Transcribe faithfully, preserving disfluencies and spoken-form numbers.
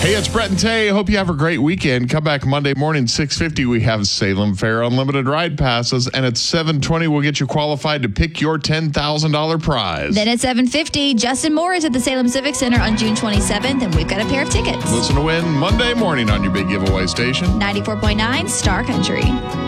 Hey, it's Brett and Tay. Hope you have a great weekend. Come back Monday morning, six fifty. We have Salem Fair Unlimited Ride Passes. And at seven twenty, we'll get you qualified to pick your ten thousand dollars prize. Then at seven fifty, Justin Moore is at the Salem Civic Center on June twenty-seventh, and we've got a pair of tickets. Listen to win Monday morning on your big giveaway station. ninety-four point nine Star Country.